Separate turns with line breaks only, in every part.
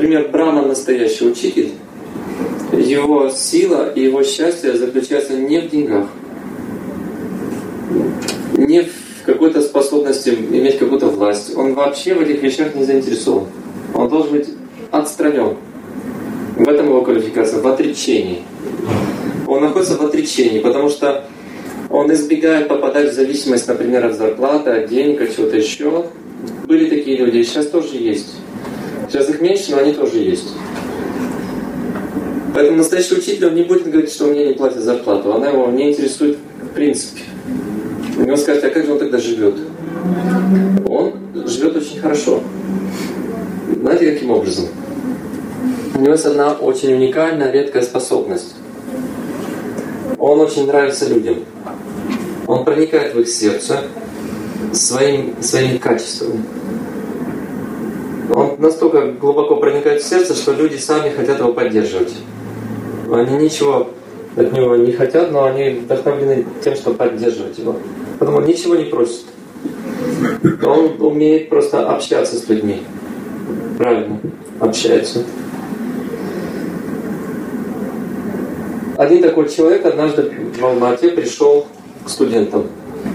Например, Брахман, настоящий учитель, его сила и его счастье заключается не в деньгах, не в какой-то способности иметь какую-то власть. Он вообще в этих вещах не заинтересован. Он должен быть отстранен. В этом его квалификация, в отречении. Он находится в отречении, потому что он избегает попадать в зависимость, например, от зарплаты, от денег, от чего-то еще. Были такие люди, и сейчас тоже есть. Сейчас их меньше, но они тоже есть. Поэтому настоящий учитель, он не будет говорить, что мне не платят зарплату. Она его не интересует в принципе. И он скажет, а как же он тогда живет? Он живет очень хорошо. Знаете, каким образом? У него есть одна очень уникальная, редкая способность. Он очень нравится людям. Он проникает в их сердце своими качествами. Он настолько глубоко проникает в сердце, что люди сами хотят его поддерживать. Они ничего от него не хотят, но они вдохновлены тем, что поддерживать его. Потому он ничего не просит. Он умеет просто общаться с людьми. Правильно, общается. Один такой человек однажды в Алмате пришел к студентам.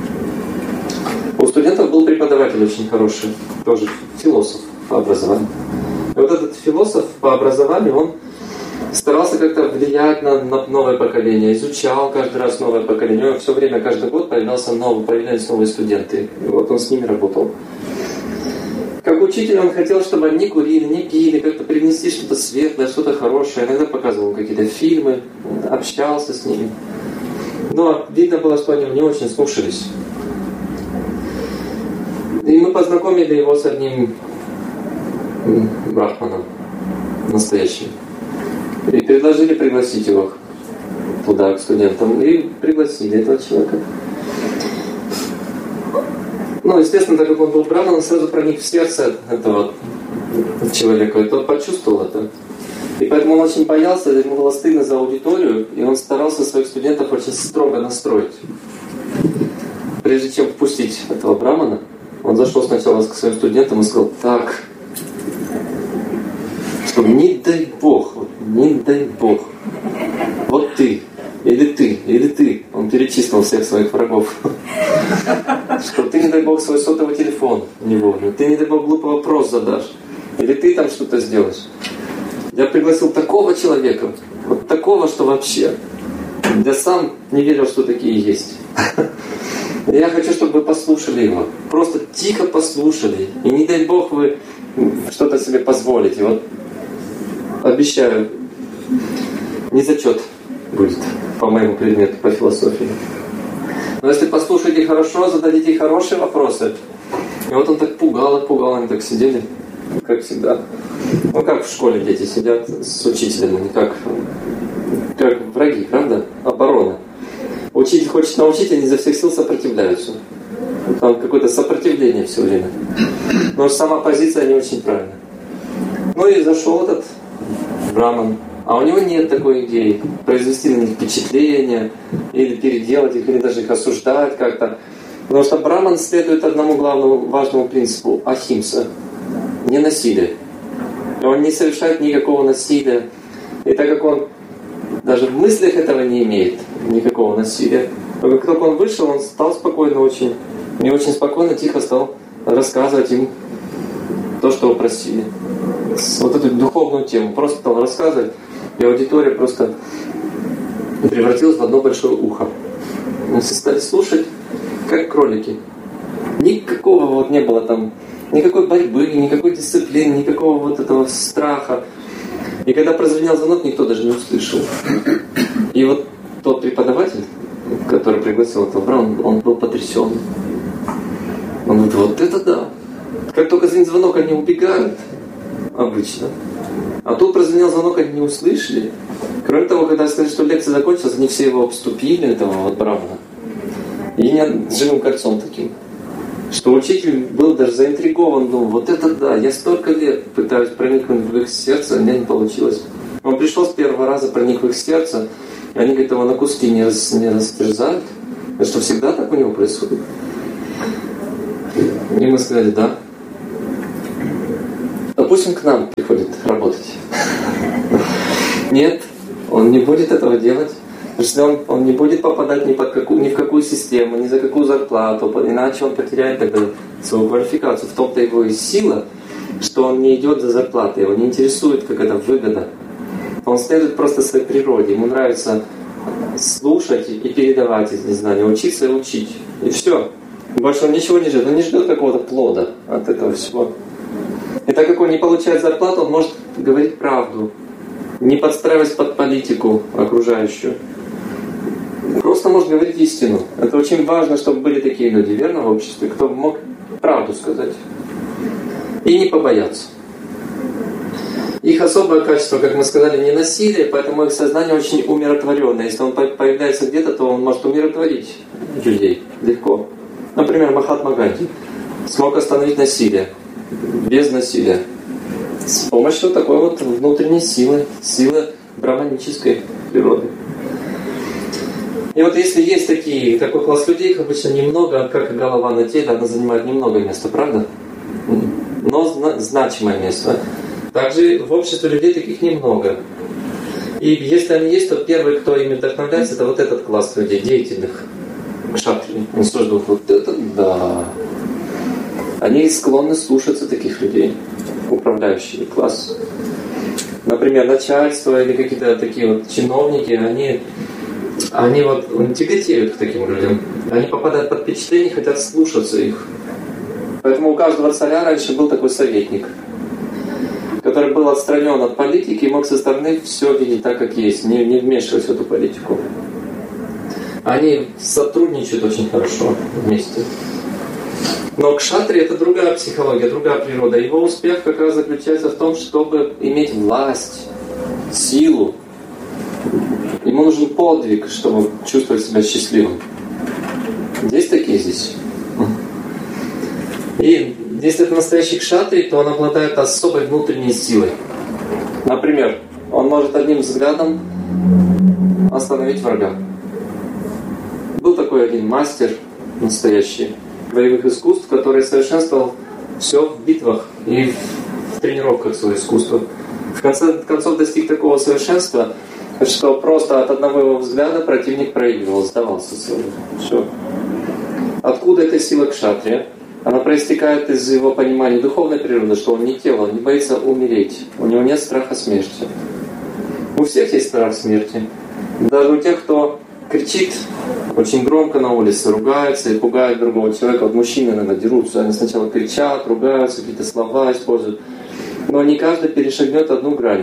У студентов был преподаватель очень хороший, тоже философ по образованию. И вот этот философ по образованию, он старался как-то влиять на новое поколение, изучал каждый раз новое поколение. У него все время, каждый год появлялись новые студенты. И вот он с ними работал. Как учитель он хотел, чтобы они не курили, не пили, как-то привнести что-то светлое, что-то хорошее. Иногда показывал какие-то фильмы, общался с ними. Но видно было, что они не очень слушались. И мы познакомили его с одним брахманом настоящим. И предложили пригласить его туда, к студентам. И пригласили этого человека. Ну, естественно, так как он был брахман, он сразу проник в сердце этого человека. И тот почувствовал это. И поэтому он очень боялся, ему было стыдно за аудиторию, и он старался своих студентов очень строго настроить. Прежде чем впустить этого брахмана, он зашел сначала к своим студентам и сказал: так, что не дай Бог, вот ты, или ты. Он перечислил всех своих врагов. Что ты, не дай Бог, свой сотовый телефон не вовремя, ты, не дай Бог, глупый вопрос задашь, или ты там что-то сделаешь. Я пригласил такого человека, вот такого, что вообще я сам не верил, что такие есть. Я хочу, чтобы вы послушали его. Просто тихо послушали. И не дай Бог вы что-то себе позволите. Вот обещаю, не зачет будет по моему предмету, по философии. Но если послушаете хорошо, зададите хорошие вопросы. И вот он так пугал, они так сидели, как всегда. Ну как в школе дети сидят с учителем, не как враги, правда? Оборона. Учитель хочет научить, они изо всех сил сопротивляются. Там какое-то сопротивление все время. Но сама позиция не очень правильная. Ну и зашел этот брахман. А у него нет такой идеи произвести на них впечатление, или переделать их, или даже их осуждать как-то. Потому что брахман следует одному главному важному принципу — ахимса. Не насилие. Он не совершает никакого насилия. И так как он даже в мыслях этого не имеет никакого насилия, но как только он вышел, он стал спокойно очень. И очень спокойно, тихо стал рассказывать им то, что просили. Вот эту духовную тему. Просто стал рассказывать, и аудитория просто превратилась в одно большое ухо. Мы все стали слушать, как кролики. Никакого вот не было там, никакой борьбы, никакой дисциплины, никакого вот этого страха. И когда прозвенел звонок, никто даже не услышал. И вот тот преподаватель, который пригласил этого брахмана, он был потрясен. Он говорит: вот это да! Как только звонит звонок, они убегают обычно. А тут прозвенел звонок, они не услышали. Кроме того, когда сказали, что лекция закончилась, они все его обступили, этого вот брахмана. И не живым кольцом таким. Что учитель был даже заинтригован, думал: вот это да, я столько лет пытаюсь проникнуть в их сердце, у меня не получилось. Он пришел с первого раза, проник в их сердце, и они, говорит, его на куски не растерзают. Это что, всегда так у него происходит? И мы сказали: да. пусть он к нам приходит работать. Нет, он не будет этого делать. Потому что он не будет попадать ни в какую систему, ни за какую зарплату, иначе он потеряет тогда свою квалификацию. В том-то его и сила, что он не идет за зарплатой, его не интересует какая-то выгода. Он следует просто своей природе. Ему нравится слушать и передавать эти знания, учиться и учить. И все. Больше он ничего не ждет. Он не ждет какого-то плода от этого всего. И так как он не получает зарплату, он может говорить правду, не подстраиваясь под политику окружающую. Просто может говорить истину. Это очень важно, чтобы были такие люди, верно, в обществе, кто мог правду сказать. И не побояться. Их особое качество, как мы сказали, не насилие, поэтому их сознание очень умиротворенное. Если он появляется где-то, то он может умиротворить людей легко. Например, Махатма Ганди смог остановить насилие без насилия. С помощью такой вот внутренней силы браманической природы. И вот если есть такой класс людей, их обычно немного, как и голова на теле, она занимает немного места, правда? Но значимое место. Также в обществе людей таких немного. И если они есть, то первый, кто ими вдохновляется, это вот этот класс людей, деятельных, кшатрии. Они слушают, вот это да. Они склонны слушаться таких людей, управляющий класс. Например, начальство или какие-то такие вот чиновники, они вот тяготеют к таким людям. Они попадают под впечатление и хотят слушаться их. Поэтому у каждого царя раньше был такой советник, который был отстранен от политики и мог со стороны все видеть так, как есть, не вмешиваясь в эту политику. Они сотрудничают очень хорошо вместе. Но кшатри — это другая психология, другая природа. Его успех как раз заключается в том, чтобы иметь власть, силу. Ему нужен подвиг, чтобы чувствовать себя счастливым. Есть такие здесь? И если это настоящий кшатри, то он обладает особой внутренней силой. Например, он может одним взглядом остановить врага. Был такой один мастер настоящий боевых искусств, который совершенствовал все в битвах и в тренировках своего искусства. В конце концов достиг такого совершенства, что просто от одного его взгляда противник проигрывал, сдавался сразу. Все. Откуда эта сила кшатрия? Она проистекает из его понимания духовной природы, что он не тело, он не боится умереть. У него нет страха смерти. У всех есть страх смерти. Даже у тех, кто кричит очень громко на улице, ругается и пугает другого человека. Вот мужчины иногда дерутся, они сначала кричат, ругаются, какие-то слова используют. Но не каждый перешагнет одну грань.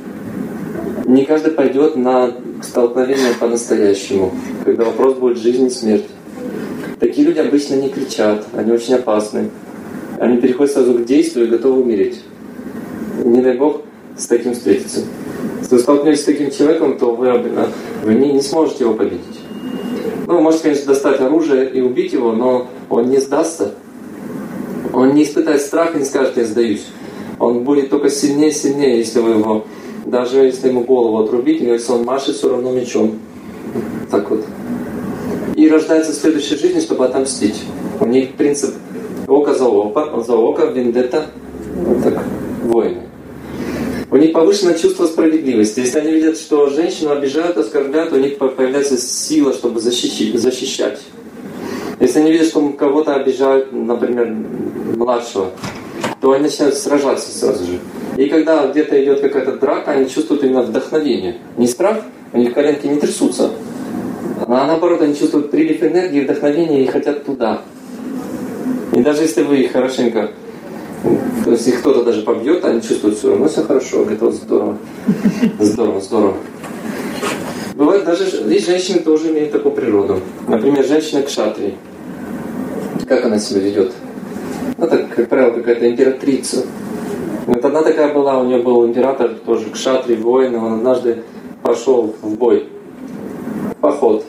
Не каждый пойдет на столкновение по-настоящему, когда вопрос будет жизнь и смерть. Такие люди обычно не кричат, они очень опасны. Они переходят сразу к действию и готовы умереть. Не дай Бог с таким встретиться. Если вы столкнетесь с таким человеком, то вы не сможете его победить. Ну, вы можете, конечно, достать оружие и убить его, но он не сдастся. Он не испытает страха и не скажет: я сдаюсь. Он будет только сильнее и сильнее, если вы его... Даже если ему голову отрубить, мне кажется, он машет все равно мечом. Так вот. И рождается в следующей жизни, чтобы отомстить. У них принцип око за око, вендетта, вот так, воины. У них повышенное чувство справедливости. Если они видят, что женщину обижают, оскорбляют, у них появляется сила, чтобы защищать. Если они видят, что кого-то обижают, например, младшего, то они начинают сражаться сразу же. И когда где-то идет какая-то драка, они чувствуют именно вдохновение. Не страх, у них коленки не трясутся. А наоборот, они чувствуют прилив энергии, вдохновения и хотят туда. И даже если вы их хорошенько, то есть их кто-то даже побьет, они чувствуют все равно все хорошо, говорят: вот здорово, здорово. Бывает даже, есть женщины тоже имеют такую природу. Например, женщина кшатрии. Как она себя ведет? Ну, так, как правило, какая-то императрица. Вот одна такая была, у нее был император, тоже кшатрий, воин, он однажды пошел в бой, поход.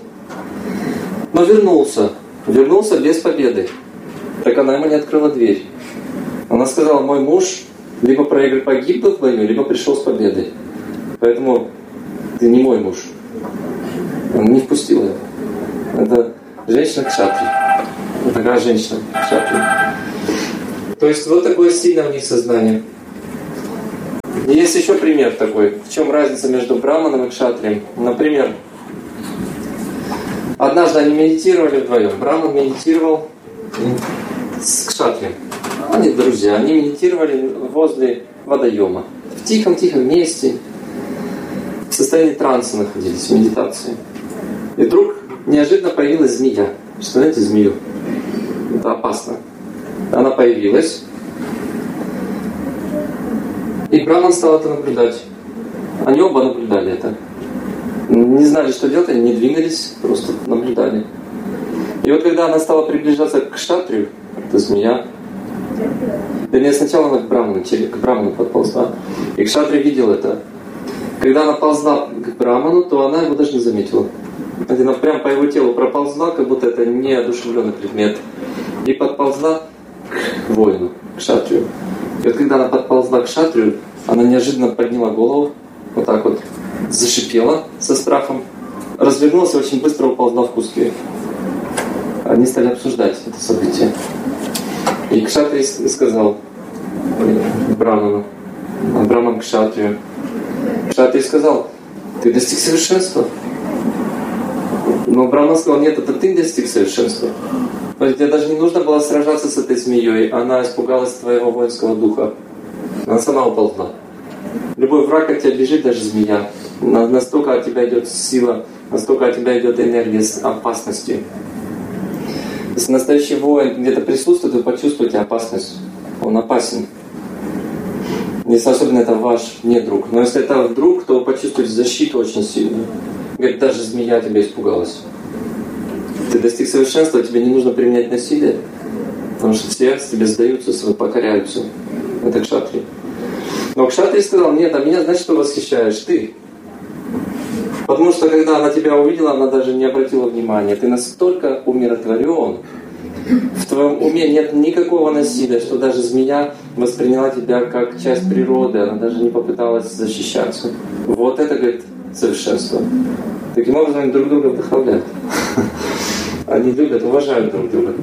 Но вернулся без победы. Так она ему не открыла дверь. Она сказала: мой муж либо погиб в войну, либо пришел с победой. Поэтому ты не мой муж. Он не впустил ее. Это женщина кшатри. Вот такая женщина кшатри. То есть вот такое сильное у них сознание. Есть еще пример такой. В чем разница между браманом и кшатрием? Например, однажды они медитировали вдвоем. Браман медитировал с кшатрием. Они друзья. Они медитировали возле водоема. В тихом-тихом месте. В состоянии транса находились, в медитации. И вдруг неожиданно появилась змея. Что, знаете, змею? Это опасно. Она появилась. И Браман стал это наблюдать. Они оба наблюдали это. Не знали, что делать, они не двигались, просто наблюдали. И вот когда она стала приближаться к кшатрию, это змея, вернее, сначала она к Браману подползла. И кшатрий видел это. Когда она ползла к Браману, то она его даже не заметила. Она прям по его телу проползла, как будто это неодушевленный предмет. И подползла к воину, к кшатрию. И вот когда она подползла к кшатрию, она неожиданно подняла голову, вот так вот, зашипела со страхом, развернулась и очень быстро уползла в куски. Они стали обсуждать это событие. И кшатрий сказал Браману, а Браман к кшатрию. Кшатрий сказал: ты достиг совершенства. Но Браман сказал: нет, это ты достиг совершенства. Тебе даже не нужно было сражаться с этой змеей, она испугалась твоего воинского духа. Она сама уползла. Любой враг от тебя бежит, даже змея. Настолько от тебя идет сила, настолько от тебя идет энергия с опасностью. Если настоящий воин где-то присутствует, вы почувствуете опасность. Он опасен. Если особенно это ваш не друг. Но если это друг, то вы почувствуете защиту очень сильную. Говорит, даже змея тебя испугалась. Ты достиг совершенства, тебе не нужно применять насилие, потому что все тебе сдаются, покоряются. Это кшатрий. Но кшатрий сказал: нет, а меня, знаешь, что восхищаешь? Ты. Потому что когда она тебя увидела, она даже не обратила внимания. Ты настолько умиротворен, в твоем уме нет никакого насилия, что даже змея восприняла тебя как часть природы, она даже не попыталась защищаться. Вот это, говорит, совершенство. Таким образом они друг друга вдохновляют. Они любят, уважают друг друга.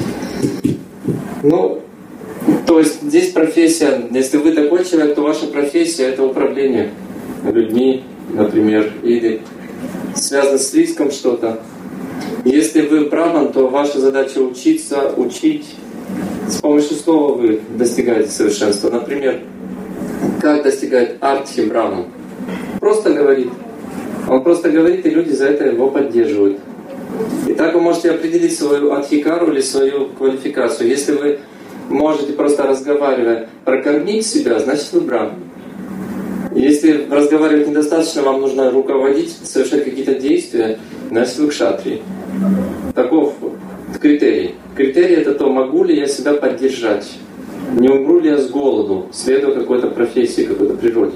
Ну, то есть здесь профессия, если вы такой человек, то ваша профессия — это управление людьми, например, или связано с риском что-то. Если вы браман, то ваша задача учиться, учить. С помощью слова вы достигаете совершенства. Например, как достигает артхи браман? Просто говорит. Он просто говорит, и люди за это его поддерживают. И так вы можете определить свою адхикару или свою квалификацию. Если вы можете просто разговаривая прокормить себя, значит вы браман. Если разговаривать недостаточно, вам нужно руководить, совершать какие-то действия, значит вы кшатрий. Таков критерий. Критерий — это то, могу ли я себя поддержать, не умру ли я с голоду, следуя какой-то профессии, какой-то природе.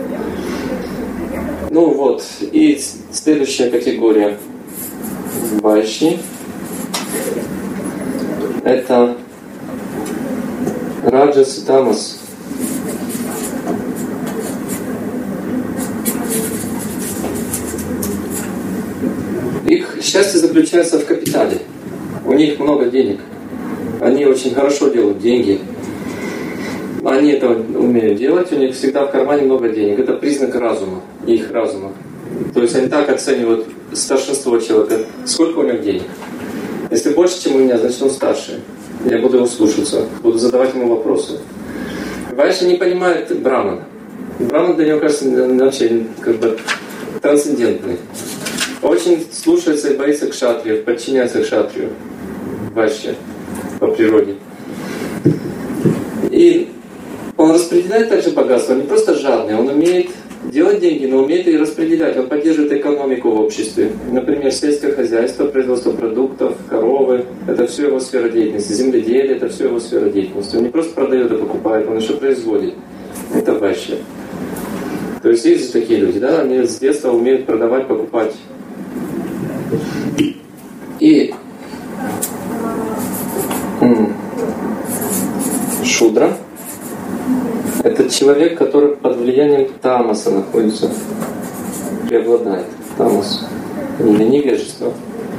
Ну вот, и следующая категория вайши — это раджас и тамас. Их счастье заключается в капитале. У них много денег. Они очень хорошо делают деньги. Они это умеют делать, у них всегда в кармане много денег. Это признак разума, их разума. То есть они так оценивают старшинство человека. Сколько у него денег? Если больше, чем у меня, значит он старший. Я буду его слушаться, буду задавать ему вопросы. Вайши не понимает брамана. Браман для него, кажется, вообще как бы трансцендентный. Очень слушается и боится кшатриев, подчиняется кшатрию. Вайши по природе. И он распределяет также богатство, он не просто жадный, он умеет делать деньги, но умеет и распределять. Он поддерживает экономику в обществе. Например, сельское хозяйство, производство продуктов, коровы. Это все его сфера деятельности. Земледелие — это все его сфера деятельности. Он не просто продает и покупает, он еще производит. Это вайши. То есть есть же такие люди, да? Они с детства умеют продавать, покупать. И шудра — это человек, который под влиянием тамаса находится, преобладает тамас, или невежество.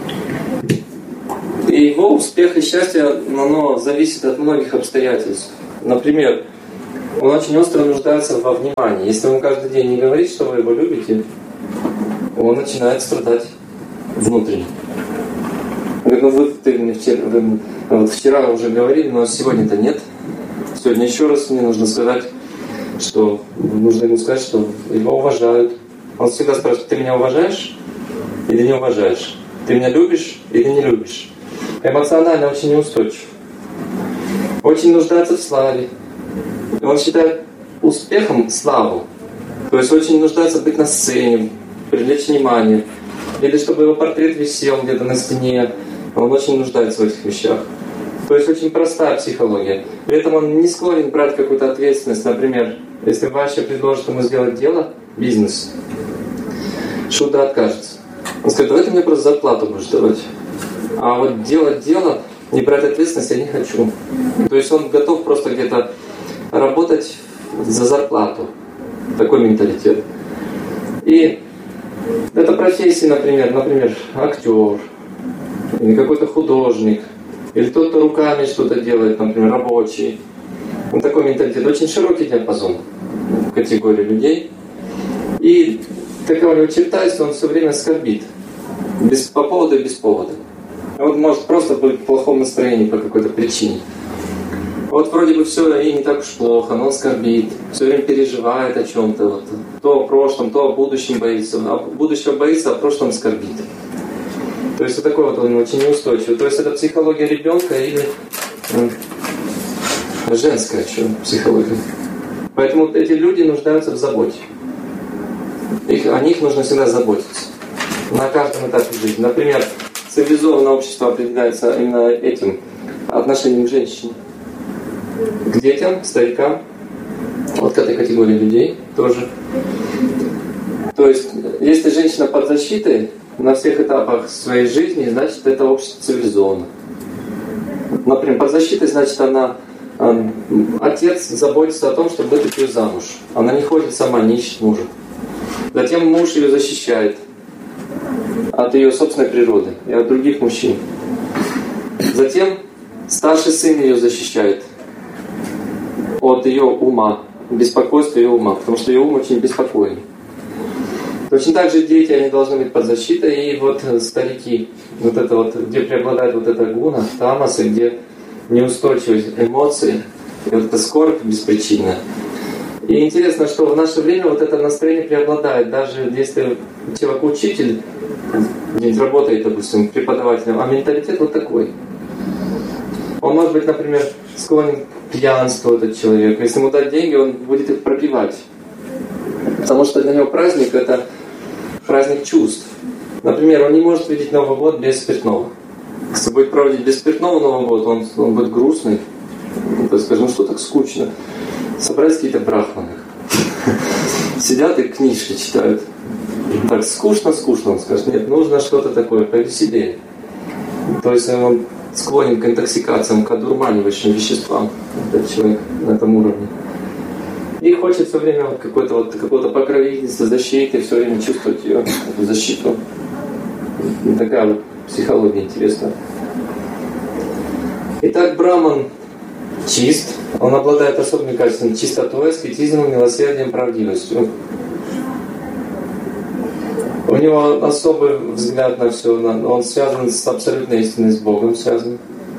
И его успех и счастье, оно зависит от многих обстоятельств. Например, он очень остро нуждается во внимании. Если он каждый день не говорит, что вы его любите, он начинает страдать внутренне. Говорит, ну ты мне вчера уже говорили, но сегодня-то нет. Сегодня еще раз мне нужно сказать, что нужно ему сказать, что его уважают. Он всегда спрашивает, ты меня уважаешь или не уважаешь? Ты меня любишь или не любишь? Эмоционально очень неустойчив. Очень нуждается в славе. Он считает успехом славу. То есть очень нуждается быть на сцене, привлечь внимание. Или чтобы его портрет висел где-то на стене. Он очень нуждается в этих вещах. То есть очень простая психология. При этом он не склонен брать какую-то ответственность. Например, если Вася предложит ему сделать дело, бизнес, Шуда откажется. Он скажет, давай ты мне просто зарплату будешь давать. А вот делать дело, не брать ответственность я не хочу. То есть он готов просто где-то работать за зарплату. Такой менталитет. И это профессии, например, актер, или какой-то художник, или тот, кто руками что-то делает, например, рабочий. Вот такой менталитет. Очень широкий диапазон категории людей. И такая у него черта, если он все время скорбит. По поводу и без повода. Он может просто быть в плохом настроении по какой-то причине. Вот вроде бы все и не так уж плохо, но он скорбит, все время переживает о чем-то. Вот. То о прошлом, то о будущем боится. А будущего боится, а о прошлом скорбит. То есть вот такой вот он очень неустойчивый. То есть это психология ребенка или женская психология. Поэтому вот эти люди нуждаются в заботе. О них нужно всегда заботиться. На каждом этапе жизни. Например, цивилизованное общество определяется именно этим отношением к женщине. К детям, к старикам. Вот к этой категории людей тоже. То есть, если женщина под защитой на всех этапах своей жизни, значит, это общество цивилизовано. Например, под защитой, значит, отец заботится о том, чтобы выдать ее замуж. Она не ходит сама, не ищет мужа. Затем муж ее защищает от ее собственной природы и от других мужчин. Затем старший сын ее защищает от ее ума, беспокойства ее ума, потому что ее ум очень беспокойный. Точно так же дети, они должны быть под защитой, и вот старики, вот это вот, где преобладает вот эта гуна, тамаса, где неустойчивость эмоций, и вот эта скорбь беспричинная. И интересно, что в наше время вот это настроение преобладает, даже если человек учитель, где-нибудь работает, допустим, преподавателем, а менталитет вот такой. Он может быть, например, склонен к пьянству, этот человек. Если ему дать деньги, он будет их пропивать. Потому что для него праздник — это праздник чувств. Например, он не может видеть Новый год без спиртного. Если будет проводить без спиртного Новый год, он будет грустный. Он скажет, ну что так скучно? Собрать какие-то брахманы. Сидят и книжки читают. Так скучно, он скажет, нет, нужно что-то такое повеселее. То есть он склонен к интоксикациям, к одурманивающим веществам, этот человек на этом уровне. И хочет все время вот какого-то покровительства, защиты, все время чувствовать ее, эту защиту. И такая вот психология интересная. Итак, Браман чист, он обладает особыми качествами: чистотой, аскетизмом, милосердием, правдивостью. У него особый взгляд на все, он связан с абсолютной истиной, с Богом связан.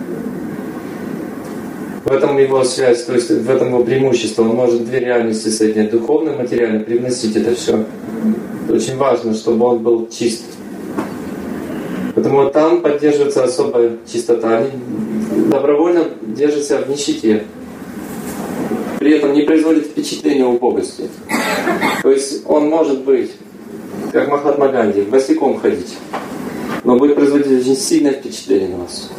В этом его связь, то есть в этом его преимущество. Он может две реальности соединять, духовную и материальную, привносить это все. Очень важно, чтобы он был чист. Поэтому там поддерживается особая чистота. Они добровольно держат себя в нищете. При этом не производит впечатления убогости. То есть он может быть, как Махатма Ганди, босиком ходить, но будет производить очень сильное впечатление на вас.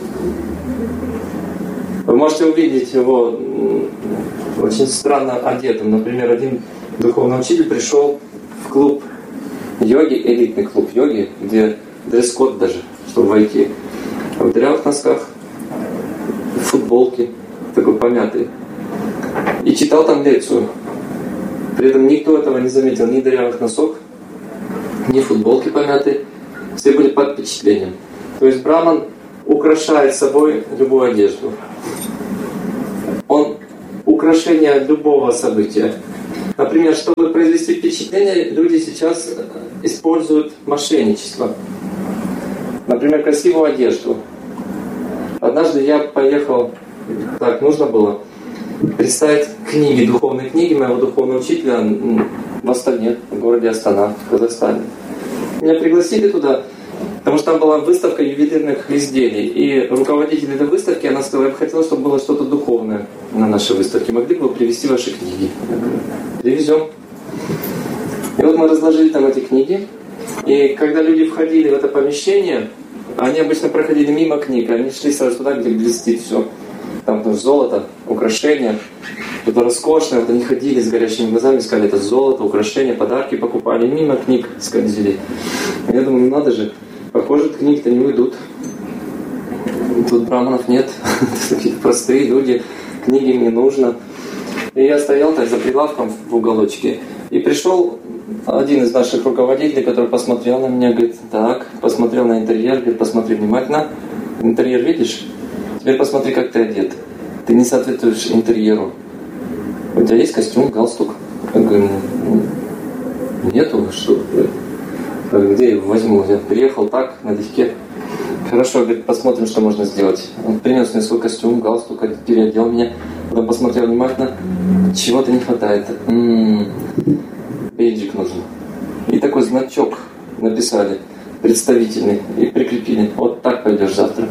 Вы можете увидеть его очень странно одетым. Например, один духовный учитель пришел в клуб йоги, элитный клуб йоги, где дресс-код даже, чтобы войти. В дырявых носках, в футболке, такой помятый. И читал там лекцию. При этом никто этого не заметил, ни дырявых носок, ни футболки помятой. Все были под впечатлением. То есть Браман украшает собой любую одежду. Он украшения любого события. Например, чтобы произвести впечатление, люди сейчас используют мошенничество. Например, красивую одежду. Однажды я поехал, так нужно было представить книги, духовные книги моего духовного учителя в Астане, в городе Астана, в Казахстане. Меня пригласили туда, потому что там была выставка ювелирных изделий. И руководитель этой выставки, она сказала, я бы хотела, чтобы было что-то духовное на нашей выставке. Могли бы вы привезти ваши книги? Я говорю, привезем. И вот мы разложили там эти книги. И когда люди входили в это помещение, они обычно проходили мимо книг. Они шли сразу туда, где блестит все. Там тоже золото, украшения. Что-то роскошное. Вот они ходили с горящими глазами, искали это золото, украшения, подарки покупали. Мимо книг скользили. Я думаю, ну надо же. Похоже, книги-то не уйдут. Тут браманов нет. Такие простые люди. Книги им не нужно. И я стоял так за прилавком в уголочке. И пришел один из наших руководителей, который посмотрел на меня, говорит, так, посмотрел на интерьер, говорит, посмотри внимательно. Интерьер видишь? Теперь посмотри, как ты одет. Ты не соответствуешь интерьеру. У тебя есть костюм, галстук? Я говорю, нету, что? Где я его возьму? Я приехал так, налегке. Хорошо, говорит, посмотрим, что можно сделать. Он принес мне свой костюм, галстук, переодел меня. Потом посмотрел внимательно. Чего-то не хватает. Бейджик нужен. И такой значок написали, представительный, и прикрепили. Вот так пойдешь завтра.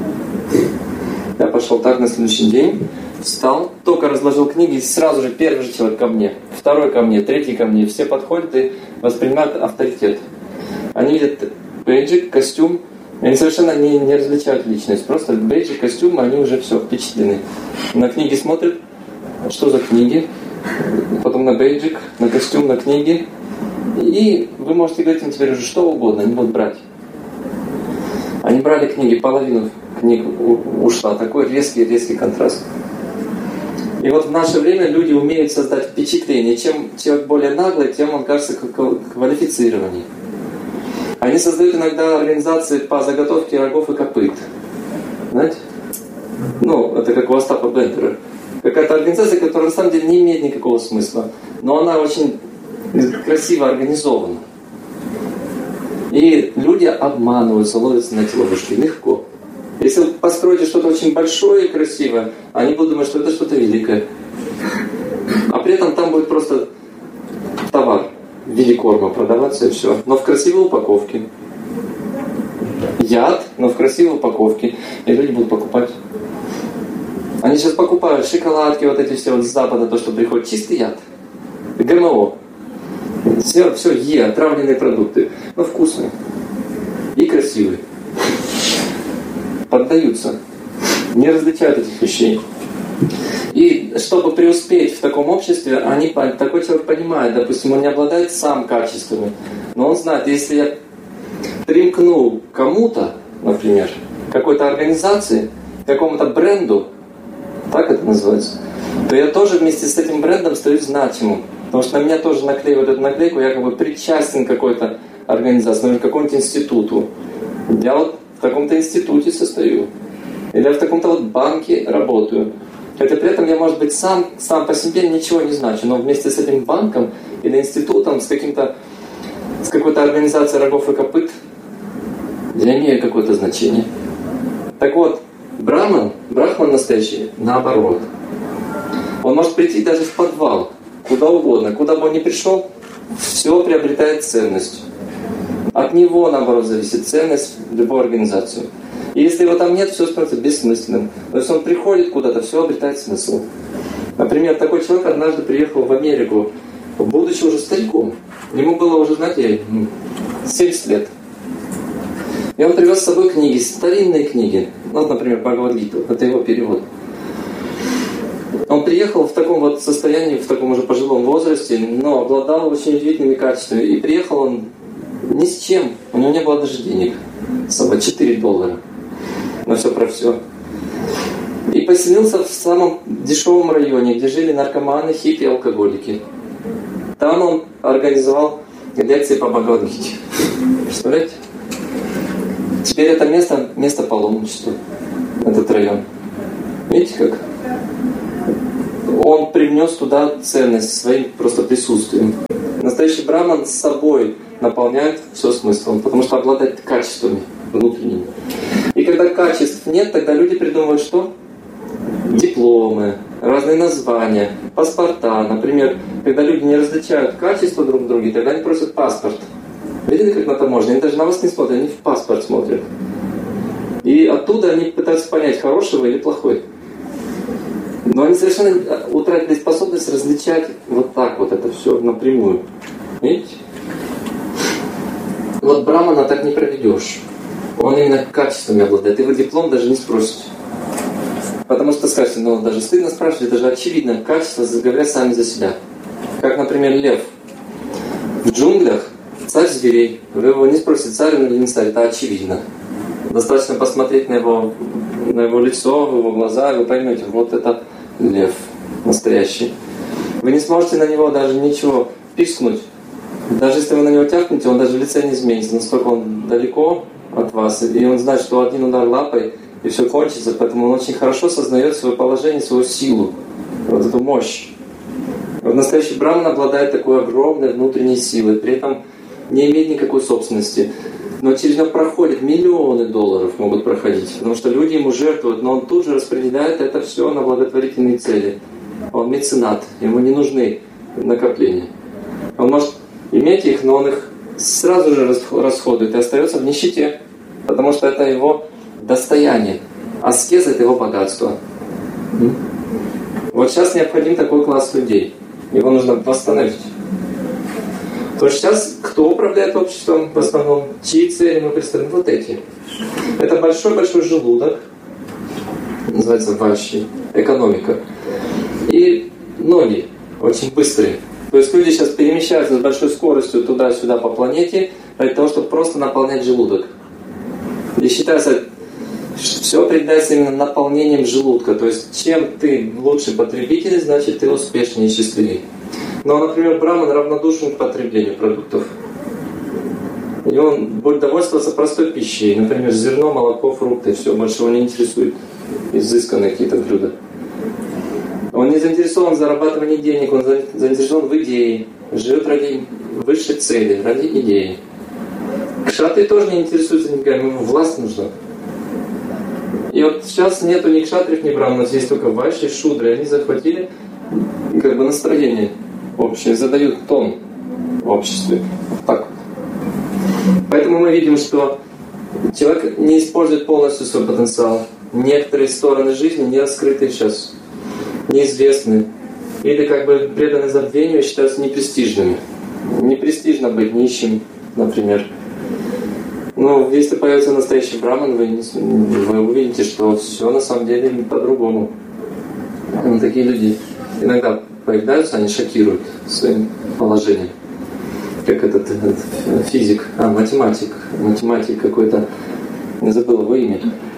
Я пошел так на следующий день. Встал, только разложил книги, и сразу же первый же человек ко мне, второй ко мне, третий ко мне. Все подходят и воспринимают авторитет. Они видят бейджик, костюм, они совершенно не различают личность. Просто бейджик, костюм, они уже все впечатлены. На книги смотрят, что за книги, потом на бейджик, на костюм, на книги. И вы можете говорить им теперь уже что угодно, они будут брать. Они брали книги, половину книг ушла. Такой резкий контраст. И вот в наше время люди умеют создать впечатление. Чем человек более наглый, тем он кажется квалифицированнее. Они создают иногда организации по заготовке рогов и копыт. Знаете? Ну, это как у Остапа Бендера. Какая-то организация, которая на самом деле не имеет никакого смысла. Но она очень красиво организована. И люди обманываются, ловятся на эти ловушки легко. Если вы построите что-то очень большое и красивое, они будут думать, что это что-то великое. А при этом там будет просто товар в виде корма продаваться и все. Но в красивой упаковке. Яд, но в красивой упаковке. И люди будут покупать. Они сейчас покупают шоколадки, вот эти все вот с Запада, то, что приходит, чистый яд. ГМО. Все отравленные продукты. Но вкусные. И красивые. Поддаются. Не различают этих вещей. И чтобы преуспеть в таком обществе, такой человек понимает, допустим, он не обладает сам качествами, но он знает, если я примкну к кому-то, например, какой-то организации, какому-то бренду, так это называется, то я тоже вместе с этим брендом стою значимым. Потому что на меня тоже наклеивают эту наклейку, я как бы причастен к какой-то организации, например, к какому-нибудь институту. Я вот в таком-то институте состою. Или я в таком-то вот банке работаю. Хотя при этом я, может быть, сам по себе ничего не значу, но вместе с этим банком или институтом, с какой-то организацией рогов и копыт, я имею какое-то значение. Так вот, брахман настоящий, наоборот. Он может прийти даже в подвал, куда угодно. Куда бы он ни пришел, все приобретает ценность. От него, наоборот, зависит ценность в любой организации. И если его там нет, все становится бессмысленным. Но если он приходит куда-то, все обретает смысл. Например, такой человек однажды приехал в Америку, будучи уже стариком. Ему было уже, знаете, 70 лет. И он привез с собой книги, старинные книги. Вот, например, Бхагавад-гиту. Это его перевод. Он приехал в таком вот состоянии, в таком уже пожилом возрасте, но обладал очень удивительными качествами. И приехал он ни с чем. У него не было даже денег. С собой $4. На все про все. И поселился в самом дешевом районе, где жили наркоманы, хиппи и алкоголики. Там он организовал лекции по Бхагавад-гите. Представляете? Теперь это место паломничества. Этот район. Видите как? он привнес туда ценность своим просто присутствием. Настоящий браман с собой наполняет все смыслом, потому что обладает качествами внутренними. И когда качеств нет, тогда люди придумывают что? Дипломы, разные названия, паспорта. Например, когда люди не различают качества друг в друге, тогда они просят паспорт. Видели, как на таможне? Они даже на вас не смотрят, они в паспорт смотрят. И оттуда они пытаются понять, хороший вы или плохой. Но они совершенно утратили способность различать вот так вот это все напрямую. Видите? Вот брамана так не проведешь. Он именно качествами обладает. И вы диплом даже не спросите. Потому что скажете, ну даже стыдно спрашивать, это же очевидно. Качества говорят сами за себя. Как, например, лев. В джунглях царь зверей. Вы его не спросите, царь он или не царь, это очевидно. Достаточно посмотреть на его лицо, в его глаза, и вы поймете, вот это лев настоящий. Вы не сможете на него даже ничего пискнуть. Даже если вы на него тяпнете, он даже в лице не изменится. Настолько он далеко от вас. И он знает, что один удар лапой, и все кончится. Поэтому он очень хорошо сознает свое положение, свою силу. Вот эту мощь. Вот настоящий браман обладает такой огромной внутренней силой. При этом не имеет никакой собственности. Но через него проходят миллионы долларов могут проходить. Потому что люди ему жертвуют, но он тут же распределяет это все на благотворительные цели. Он меценат, ему не нужны накопления. Он может иметь их, но он их сразу же расходует и остается в нищете. Потому что это его достояние. Аскеза — это его богатство. Вот сейчас необходим такой класс людей. Его нужно восстановить. То есть сейчас кто управляет обществом в основном? Чьи цели мы представляем? Вот эти. Это большой-большой желудок. Называется ващи. Экономика. И ноги. Очень быстрые. То есть люди сейчас перемещаются с большой скоростью туда-сюда по планете для того, чтобы просто наполнять желудок. И считается, все определяется именно наполнением желудка. То есть чем ты лучший потребитель, значит ты успешнее и счастливее. Но, например, браман равнодушен к потреблению продуктов. И он будет довольствоваться простой пищей. Например, зерно, молоко, фрукты. Все, больше его не интересует. Изысканные какие-то блюда. Он не заинтересован в зарабатывании денег, он заинтересован в идее. Живет ради высшей цели, ради идеи. Кшатрии тоже не интересуются деньгами, ему власть нужна. И вот сейчас нету ни кшатриев, ни браманов, здесь только вайши, шудры. Они захватили как бы настроение общее, задают тон в обществе. Так вот. Поэтому мы видим, что человек не использует полностью свой потенциал. Некоторые стороны жизни не раскрыты сейчас, неизвестны. Или как бы преданы забвению и считаются непрестижными. Непрестижно быть нищим, например. Но если появится настоящий браман, вы увидите, что все на самом деле по-другому. Такие люди иногда появляются, они шокируют своим положением. Как этот физик, математик какой-то, не забыл его имя.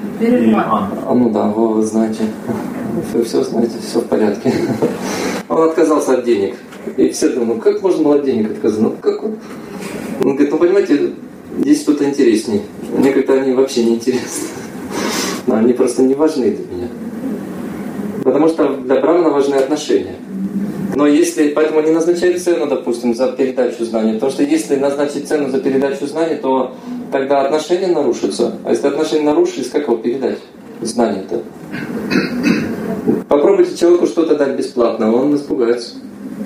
Ну да, вы знаете. Вы все знаете, все в порядке. Он отказался от денег. И все думают, как можно было от денег отказаться? Ну как он? Он говорит, ну понимаете, здесь что-то интереснее. Мне как-то они вообще не интересны. Но они просто не важны для меня. Потому что для брамана важны отношения. Но если, поэтому не назначают цену, допустим, за передачу знаний. Потому что если назначить цену за передачу знаний, то тогда отношения нарушатся. А если отношения нарушились, как его передать? Знания-то. Попробуйте человеку что-то дать бесплатно, он испугается.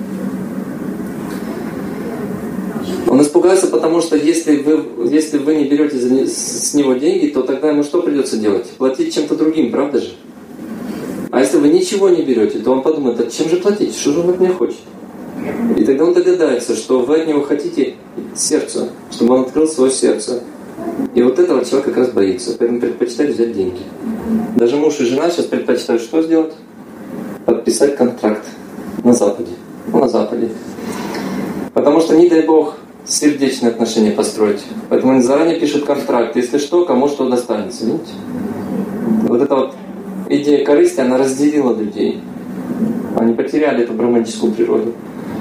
Он испугается, потому что если вы не берете с него деньги, то тогда ему что придется делать? Платить чем-то другим, правда же? А если вы ничего не берете, то он подумает, а чем же платить? Что же он от меня хочет? И тогда он догадается, что вы от него хотите сердце, чтобы он открыл свое сердце. И вот этого человек как раз боится, поэтому предпочитает взять деньги. Даже муж и жена сейчас предпочитают что сделать? Подписать контракт на Западе. На Западе. Потому что, не дай Бог, сердечные отношения построить. Поэтому они заранее пишут контракт. Если что, кому что достанется. Видите? Вот эта вот идея корысти, она разделила людей. Они потеряли эту браманическую природу.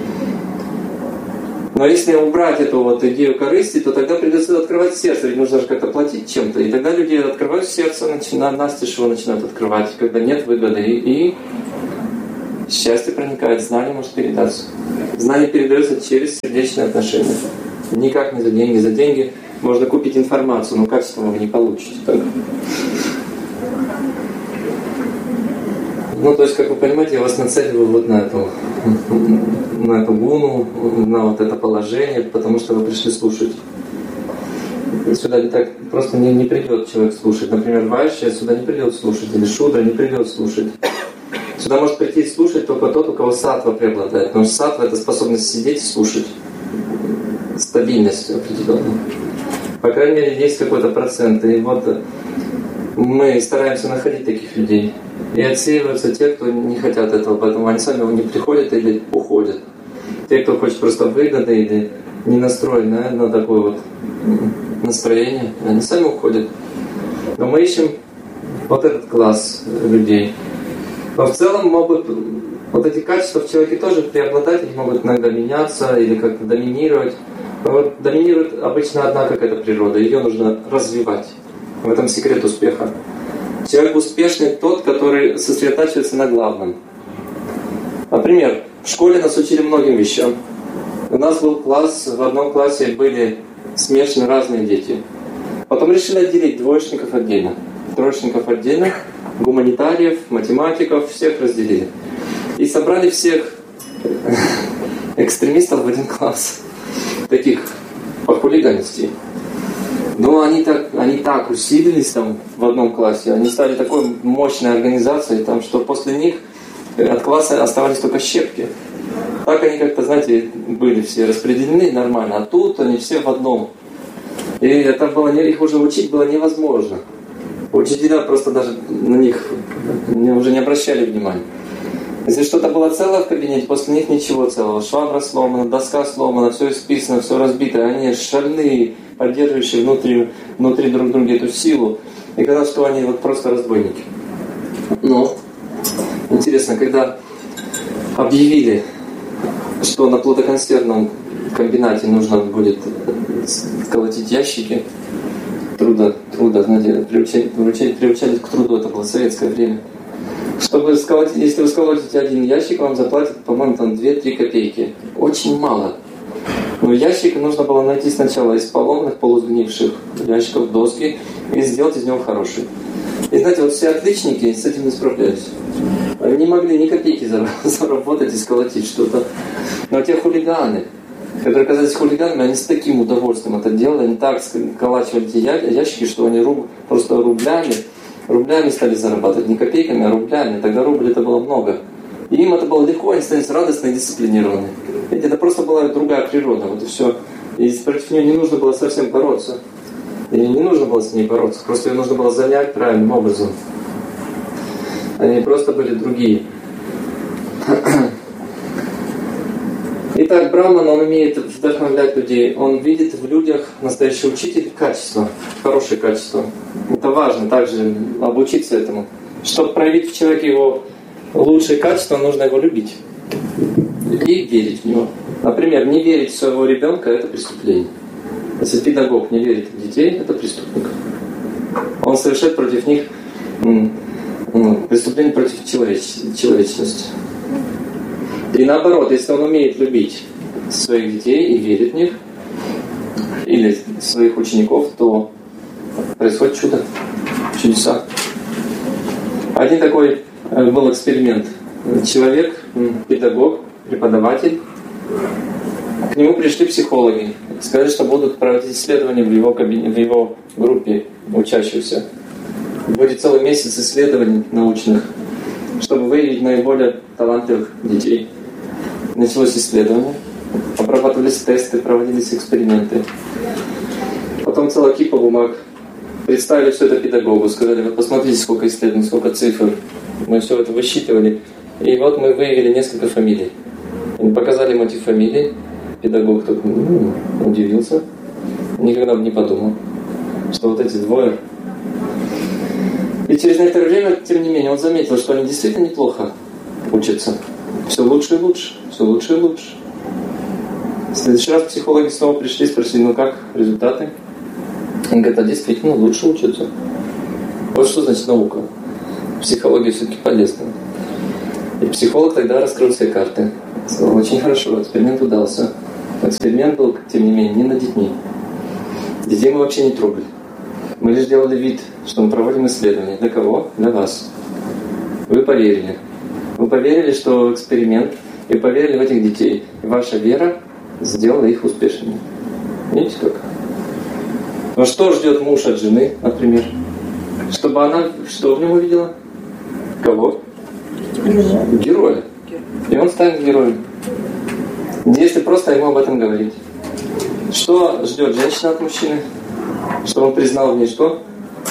Но если убрать эту вот идею корысти, то тогда придется открывать сердце. Ведь нужно же как-то платить чем-то. И тогда люди открывают сердце, настежь его начинают открывать, когда нет выгоды. И Счастье проникает, знание может передаться. Знание передается через сердечные отношения. Никак не за деньги. За деньги можно купить информацию, но качество вы не получите. Так? Ну, то есть, как вы понимаете, я вас нацеливаю вот на эту гуну, на вот это положение, потому что вы пришли слушать. Сюда не так просто не придет человек слушать. Например, Вайшья сюда не придет слушать, или Шудра не придет слушать. Сюда может прийти слушать только тот, у кого саттва преобладает. Потому что саттва — это способность сидеть и слушать. Стабильность определенная. По крайней мере, есть какой-то процент. И вот мы стараемся находить таких людей. И отсеиваются те, кто не хотят этого, поэтому они сами не приходят или уходят. Те, кто хочет просто выгоды или не настроены на такое вот настроение, они сами уходят. Но мы ищем вот этот класс людей. Но в целом могут вот эти качества в человеке тоже преобладать, они могут иногда меняться или как-то доминировать. Но вот доминирует обычно одна какая-то природа, ее нужно развивать. В этом секрет успеха. Человек успешный тот, который сосредотачивается на главном. Например, в школе нас учили многим вещам. У нас был класс, в одном классе были смешаны разные дети. Потом решили отделить двоечников отдельно, троечников отдельно, гуманитариев, математиков, всех разделили. И собрали всех экстремистов в один класс, таких похулиганистей. Но они так усилились там в одном классе, они стали такой мощной организацией, там, что после них от класса оставались только щепки. Так они как-то, знаете, были все распределены нормально, а тут они все в одном. И это было, их уже учить было невозможно. Учителя просто даже на них уже не обращали внимания. Если что-то было целое в кабинете, после них ничего целого. Швабра сломана, доска сломана, все исписано, все разбито. Они шальные, поддерживающие внутри друг друга эту силу. И казалось, что они вот просто разбойники. Но интересно, когда объявили, что на плодоконсервном комбинате нужно будет колотить ящики труда, знаете, приучали к труду, это было советское время. Чтобы сколотить, если вы сколотите один ящик, вам заплатят, по-моему, там 2-3 копейки. Очень мало. Но ящик нужно было найти сначала из поломанных, полусгнивших ящиков доски и сделать из него хороший. И знаете, вот все отличники с этим не справлялись. Они не могли ни копейки заработать и сколотить что-то. Но те хулиганы, которые оказались хулиганами, они с таким удовольствием это делали. Они так сколачивали эти ящики, что они просто рублями стали зарабатывать. Не копейками, а рублями. Тогда рубль это было много. И им это было легко, они стали радостны и дисциплинированы. Ведь это просто была другая природа. Вот и все. И против нее не нужно было совсем бороться. И не нужно было с ней бороться. Просто ее нужно было занять правильным образом. Они просто были другие. Итак, Брахман, он умеет вдохновлять людей. Он видит в людях настоящий учитель качество, хорошее качество. Это важно также обучиться этому. Чтобы проявить в человеке его лучшее качество, нужно его любить. И верить в него. Например, не верить в своего ребенка – это преступление. Если педагог не верит в детей, это преступник. Он совершает против них преступление против человечности. И наоборот, если он умеет любить своих детей и верит в них, или своих учеников, то происходит чудо, чудеса. Один такой был эксперимент. Человек, педагог, преподаватель, к нему пришли психологи, сказали, что будут проводить исследования в его группе учащихся. Будет целый месяц исследований научных, чтобы выявить наиболее талантливых детей. Началось исследование, обрабатывались тесты, проводились эксперименты. Потом целая кипа бумаг. Представили все это педагогу, сказали, вот посмотрите, сколько исследований, сколько цифр. Мы все это высчитывали. И вот мы выявили несколько фамилий. Они показали ему эти фамилии. Педагог такой удивился. Никогда бы не подумал, что вот эти двое. И через некоторое время, тем не менее, он заметил, что они действительно неплохо учатся. Все лучше и лучше, все лучше и лучше. В следующий раз психологи снова пришли и спросили, ну как, результаты? Он говорит, действительно лучше учатся. Вот что значит наука. Психология все-таки полезна. И психолог тогда раскрыл все карты. Сказал, очень хорошо, эксперимент удался. Эксперимент был, тем не менее, не над детьми. Детей мы вообще не трогали. Мы лишь делали вид, что мы проводим исследования. Для кого? Для вас. Вы поверили. Вы поверили, что эксперимент, и поверили в этих детей. И ваша вера сделала их успешными. Видите как? Но что ждет муж от жены, например? Чтобы она что в нем увидела? Кого? Героя. И он станет героем. Если просто ему об этом говорить. Что ждет женщина от мужчины? Чтобы он признал в ней что?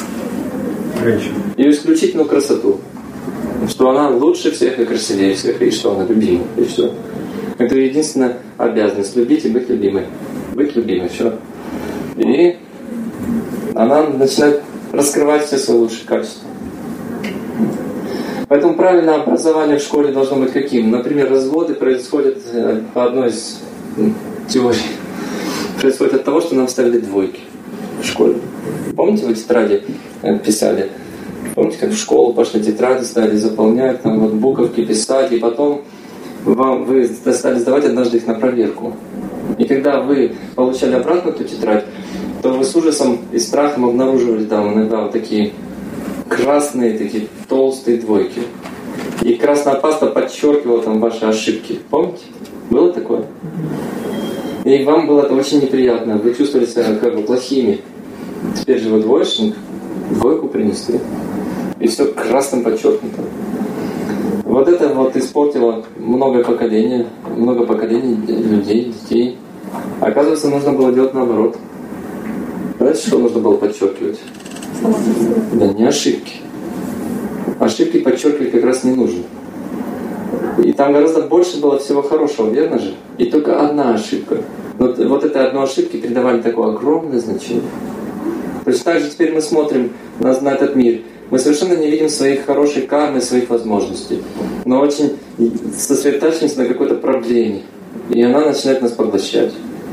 Ее исключительную красоту. Что она лучше всех и красивее всех, и что она любима, и все. Это единственная обязанность — любить и быть любимой. Быть любимой, все. И она начинает раскрывать все свои лучшие качества. Поэтому правильное образование в школе должно быть каким? Например, разводы происходят по одной из теорий. Происходит от того, что нам ставили двойки в школе. Помните, вы тетради писали? Помните, как в школу пошли, тетради стали заполнять, там вот буковки писать, и потом вы стали сдавать однажды их на проверку. И когда вы получали обратно эту тетрадь, то вы с ужасом и страхом обнаруживали там иногда вот такие красные, такие толстые двойки. И красная паста подчеркивала там ваши ошибки. Помните? Было такое? И вам было это очень неприятно. Вы чувствовали себя как бы плохими. Теперь же вы двоечник, двойку принесли. И все красным подчеркнуто. Вот это вот испортило много поколений людей, детей. Оказывается, нужно было делать наоборот. Знаете, что нужно было подчеркивать? Да не ошибки. Ошибки подчеркивать как раз не нужно. И там гораздо больше было всего хорошего, верно же? И только одна ошибка. Вот этой одной ошибке придавали такое огромное значение. То есть так же теперь мы смотрим на этот мир. Мы совершенно не видим своих хороших карм и своих возможностей. Но очень сосредотачиваемся на какой-то проблеме. И она начинает нас поглощать.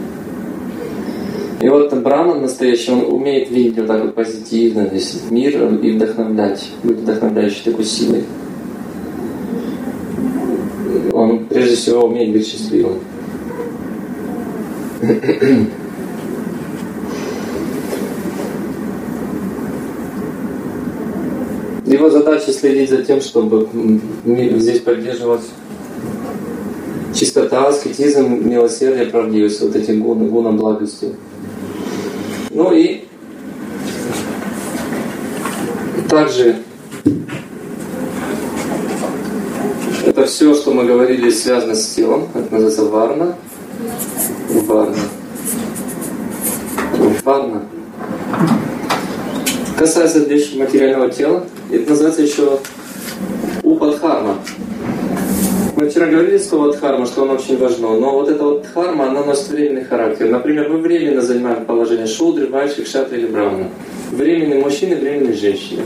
И вот Браман настоящий, он умеет видеть вот так вот позитивно весь мир и вдохновлять, быть вдохновляющей такой силой. Он прежде всего умеет быть счастливым. Его задача следить за тем, чтобы здесь поддерживалась чистота, аскетизм, милосердие, правдивость, вот эти гуны благости. Ну и также это все, что мы говорили, связано с телом. Это называется варна. Варна. Касается лишь материального тела. Это называется еще упадхарма. Мы вчера говорили слово дхарма, что оно очень важно, но вот эта вот дхарма, она носит временный характер. Например, мы временно занимаем положение шудры, вайши, кшатры или брамана. Временные мужчины, временные женщины.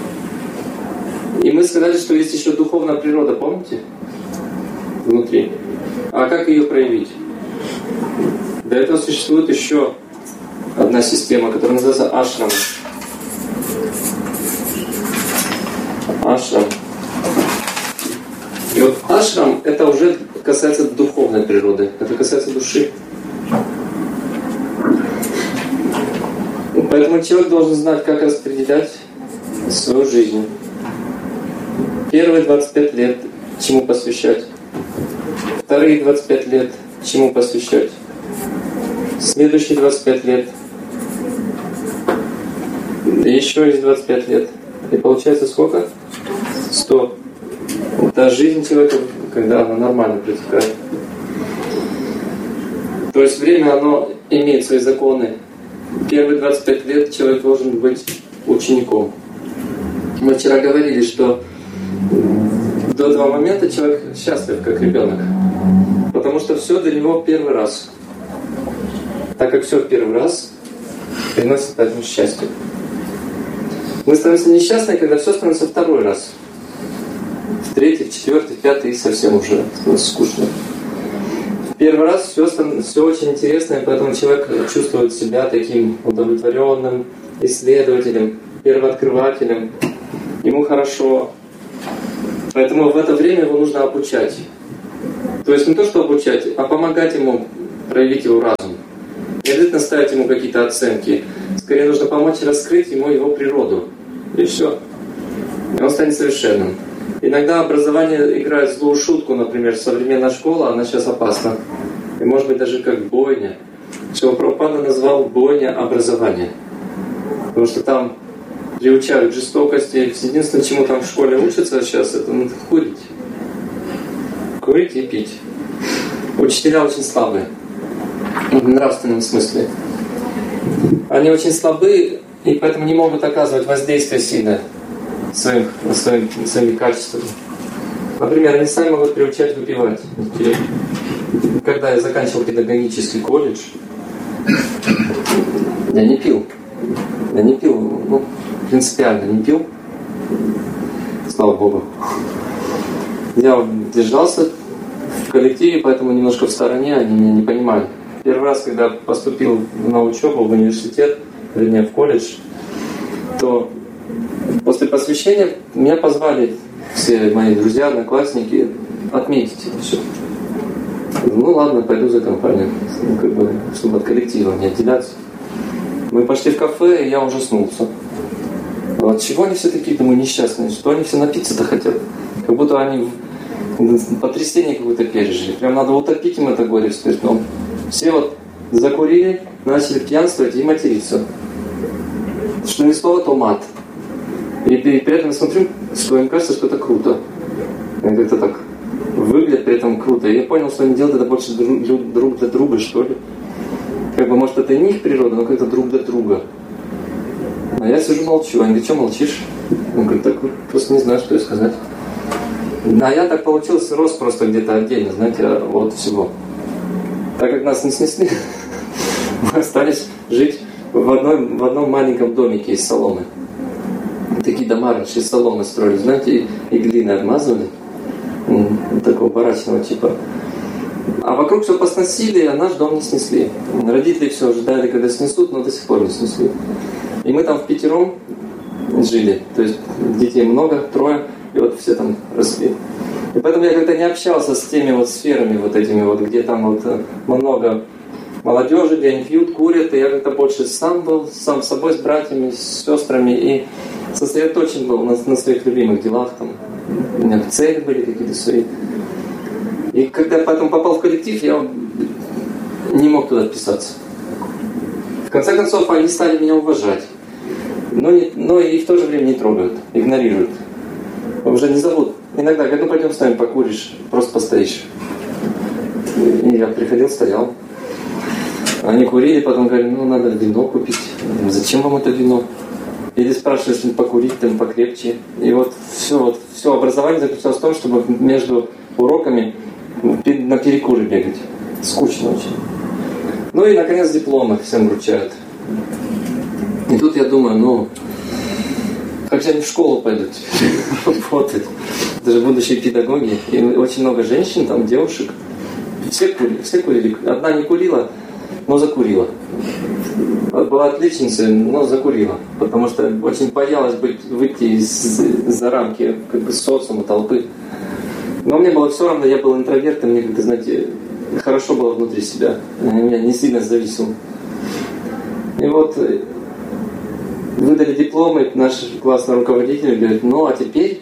И мы сказали, что есть еще духовная природа, помните? Внутри. А как ее проявить? Для этого существует еще одна система, которая называется ашрам. Ашрам. И вот ашрам, это уже касается духовной природы, это касается души. Поэтому человек должен знать, как распределять свою жизнь. Первые 25 лет чему посвящать. Вторые 25 лет чему посвящать. Следующие 25 лет. И еще есть 25 лет. И получается сколько? 100. Это жизнь человека, когда она нормально протекает. То есть время, оно имеет свои законы. Первые 25 лет человек должен быть учеником. Мы вчера говорили, что до этого момента человек счастлив, как ребенок. Потому что все для него первый раз. Так как все в первый раз, приносит поэтому счастье. Мы становимся несчастны, когда все становится второй раз. В третий, в четвертый, в пятый и совсем уже скучно. В первый раз все очень интересно, и поэтому человек чувствует себя таким удовлетворенным исследователем, первооткрывателем. Ему хорошо. Поэтому в это время его нужно обучать. То есть не то, что обучать, а помогать ему проявить его разум. Не обязательно ставить ему какие-то оценки. Скорее нужно помочь раскрыть ему его природу. И все. И он станет совершенным. Иногда образование играет злую шутку, например, современная школа, она сейчас опасна. И может быть даже как бойня. Шрила Прабхупада назвал бойня образования. Потому что там приучают к жестокости. Единственное, чему там в школе учатся сейчас, это курить. Курить и пить. Учителя очень слабые. В нравственном смысле. Они очень слабы, и поэтому не могут оказывать воздействие сильное своими качествами. Например, они сами могут приучать выпивать. Когда я заканчивал педагогический колледж, я не пил. Принципиально не пил. Слава Богу. Я держался в коллективе, поэтому немножко в стороне, они меня не понимали. Первый раз, когда поступил на учебу в университет, вернее в колледж, то после посвящения меня позвали все мои друзья, одноклассники отметить это все. Ну ладно, пойду за компанию, чтобы от коллектива не отделяться. Мы пошли в кафе, и я ужаснулся. От чего они все такие, думаю, несчастные? Что они все напиться-то хотят? Как будто они потрясение какое-то пережили. Прям надо утопить им это горе в спиртном. Все вот закурили, начали пьянствовать и материться. Что ни слова, то мат. И при этом я смотрю, что им кажется, что это круто. Они как-то так выглядят при этом круто. И я понял, что они делают это больше друг для друга, что ли. Как бы, может, это и не их природа, но как-то друг для друга. А я сижу, молчу. Они говорят, что молчишь? Он говорит, так просто не знаю, что и сказать. А я так получился, рос просто где-то отдельно, знаете, от всего. Так как нас не снесли, мы остались жить в одном маленьком домике из соломы. Такие дома раньше из соломы строили, знаете, и глиной обмазывали. Такого барачного типа. А вокруг все посносили, а наш дом не снесли. Родители все ждали, когда снесут, но до сих пор не снесли. И мы там впятером жили. То есть детей много, 3, и вот все там росли. И поэтому я как-то не общался с теми вот сферами вот этими вот, где там вот много молодежи, где они пьют, курят. И я как-то больше сам был, сам с собой, с братьями, с сестрами. И сосредоточен был на своих любимых делах. Там. У меня цели были какие-то свои. И когда я потом попал в коллектив, я не мог туда вписаться. В конце концов, они стали меня уважать. Но и в то же время не трогают, игнорируют. Уже не зовут. Иногда говорят, ну пойдем с нами покуришь, просто постоишь. И я приходил, стоял. Они курили, потом говорили, ну надо вино купить. Зачем вам это вино? Или спрашиваешь, что покурить, там покрепче. И вот все образование заключалось в том, чтобы между уроками на перекуры бегать. Скучно очень. Ну и, наконец, дипломы всем вручают. И тут я думаю, как же они в школу пойдут работать? Это же будущие педагоги. И очень много женщин, там, девушек. Все курили. Одна не курила, но закурила. Была отличницей, но закурила. Потому что очень боялась выйти за рамки социума, толпы. Но мне было все равно, я был интровертом, мне как-то, знаете, хорошо было внутри себя. Я не сильно зависел. И вот выдали дипломы, наш классный руководитель говорит, ну а теперь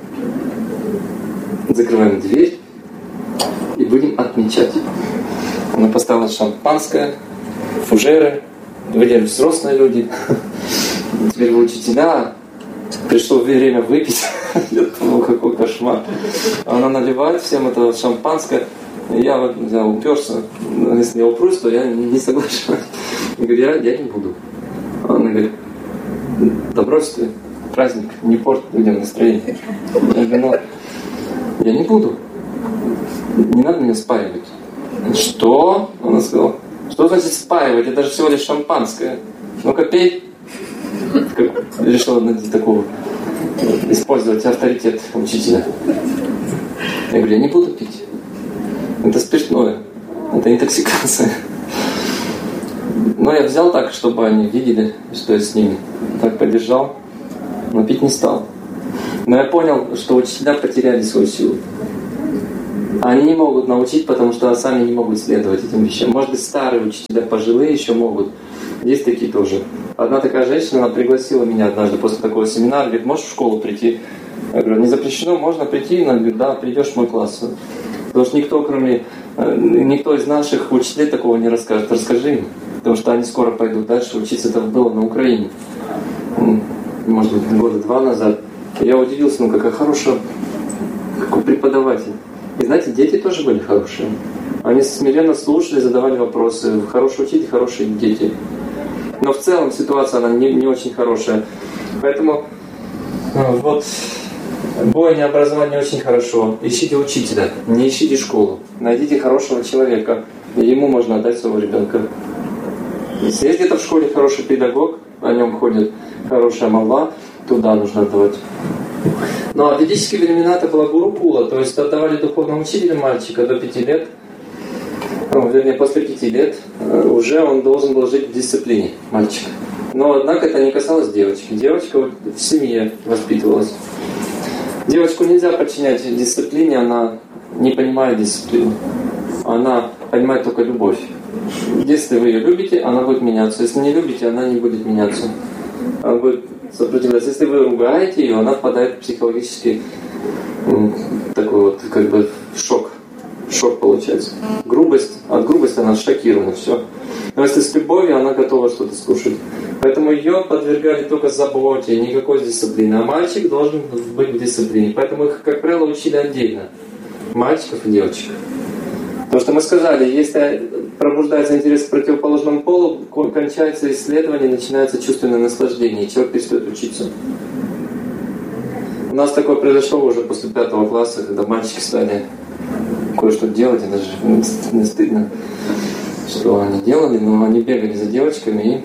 закрываем дверь и будем отмечать. Она поставила шампанское, фужеры, были взрослые люди. Теперь вы учителя, пришло время выпить. Я думал, какой кошмар. Она наливает всем это шампанское. Я вот уперся. Если я упрусь, то я не соглашаюсь. Я говорю, я не буду. Она говорит, да брось ты, праздник, не порт людям настроение. Я говорю, я не буду. Не надо меня спаивать. Что? Она сказала, что значит спаивать? Это же всего лишь шампанское. Ну-ка пей. Как решила найти такого, использовать авторитет учителя. Я говорю, я не буду пить. Это спиртное. Это интоксикация. Но я взял так, чтобы они видели, что я с ними. Так подержал, но пить не стал. Но я понял, что учителя потеряли свою силу. Они не могут научить, потому что сами не могут следовать этим вещам. Может быть, старые учителя, пожилые еще могут. Есть такие тоже. Одна такая женщина, она пригласила меня однажды после такого семинара, говорит, можешь в школу прийти? Я говорю, не запрещено, можно прийти? Она говорит, да, придешь в мой класс. Потому что никто из наших учителей такого не расскажет. Расскажи им, потому что они скоро пойдут дальше учиться. Это было на Украине. Может быть, 2 года назад. И я удивился, какая хорошая, какой преподаватель. И знаете, дети тоже были хорошие. Они смиренно слушали, задавали вопросы. Хороший учитель, хорошие дети. Но в целом ситуация, она не очень хорошая. Поэтому вот бойня образования очень хорошо. Ищите учителя, не ищите школу. Найдите хорошего человека, и ему можно отдать своего ребенка. Если есть где-то в школе хороший педагог, о нем ходит хорошая молва, туда нужно отдавать. Ну а в ведические времена это была гурукула, то есть отдавали духовному учителю мальчика до 5 лет, вернее после 5 лет, уже он должен был жить в дисциплине, мальчик. Но однако это не касалось девочки. Девочка вот в семье воспитывалась. Девочку нельзя подчинять дисциплине, она не понимает дисциплину. Она понимает только любовь. Если вы ее любите, она будет меняться. Если не любите, она не будет меняться. Она будет сопротивляться. Если вы ругаете ее, она впадает в психологический такой вот шок. Шок получается. От грубости она шокирована, все. Но если с любовью, она готова что-то слушать. Поэтому ее подвергали только заботе, никакой дисциплины. А мальчик должен быть в дисциплине. Поэтому их, как правило, учили отдельно. Мальчиков и девочек. Потому что мы сказали, если пробуждается интерес к противоположному полу, кончается исследование, начинается чувственное наслаждение, и человек перестает учиться. У нас такое произошло уже после 5 класса, когда мальчики стали кое-что делать, это же не стыдно, что они делали, но они бегали за девочками,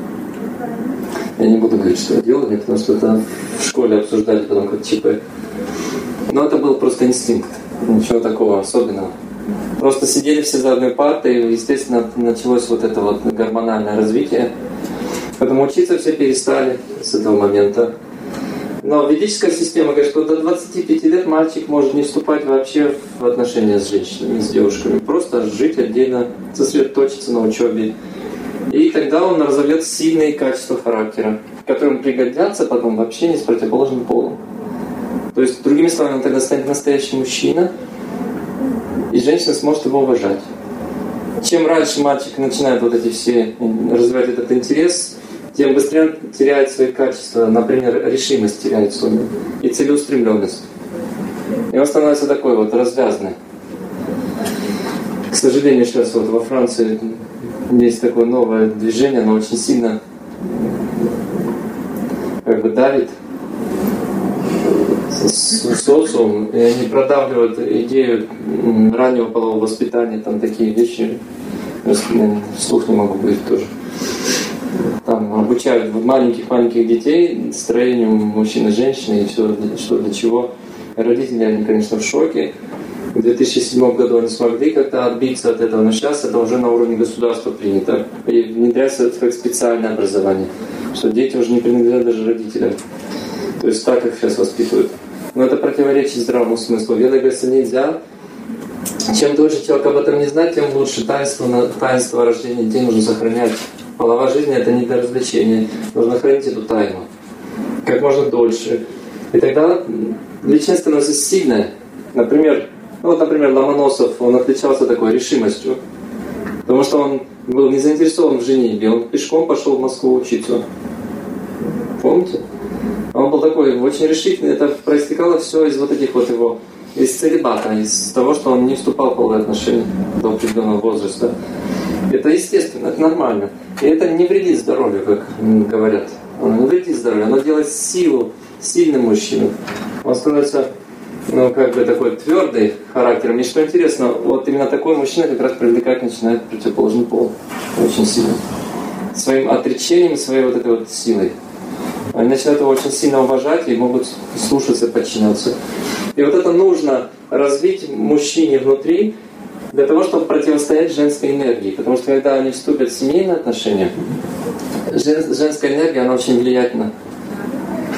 и я не буду говорить, что делали, потому что это в школе обсуждали потом как ЧП. Но это был просто инстинкт, ничего такого особенного. Просто сидели все за одной партой, и, естественно, началось вот это вот гормональное развитие. Поэтому учиться все перестали с этого момента. Но ведическая система говорит, что до 25 лет мальчик может не вступать вообще в отношения с женщинами, с девушками. Просто жить отдельно, сосредоточиться на учебе. И тогда он разовьет сильные качества характера, которым пригодятся потом в общении с противоположным полом. То есть, другими словами, он тогда станет настоящий мужчина, и женщина сможет его уважать. Чем раньше мальчик начинает вот эти все развивать этот интерес, тем быстрее он теряет свои качества, например, решимость теряет свою и целеустремленность. И он становится такой вот развязный. К сожалению, сейчас вот во Франции есть такое новое движение, оно очень сильно давит социум, и они продавливают идею раннего полового воспитания, там такие вещи, вслух не могу говорить тоже. Там обучают маленьких детей строению мужчин и женщин, и все, что для чего. Родители, они, конечно, в шоке. В 2007 году они смогли как-то отбиться от этого, но сейчас это уже на уровне государства принято. И внедряется как специальное образование, что дети уже не принадлежат даже родителям. То есть так их сейчас воспитывают. Но это противоречит здравому смыслу. Веда говорится, нельзя. Чем дольше человек об этом не знает, тем лучше. Таинство рождения детей нужно сохранять. Половая жизнь — это не для развлечения. Нужно хранить эту тайну как можно дольше. И тогда личность становится сильной. Например, Ломоносов, он отличался такой решимостью. Потому что он был не заинтересован в женитьбе. Он пешком пошел в Москву учиться. Помните? Он был такой очень решительный. Это проистекало все из вот этих вот его, из целибата, из того, что он не вступал в половые отношения до определенного возраста. Это естественно, это нормально. И это не вредит здоровью, как говорят. Оно не вредит здоровью, оно делает силу, сильным мужчину. Он становится такой твердый характером. И что интересно, вот именно такой мужчина как раз привлекать начинает противоположный пол. Очень сильно. Своим отречением, своей вот этой вот силой. Они начинают его очень сильно уважать и могут слушаться, подчиняться. И вот это нужно развить мужчине внутри, для того, чтобы противостоять женской энергии. Потому что когда они вступят в семейные отношения, женская энергия, она очень влиятельна.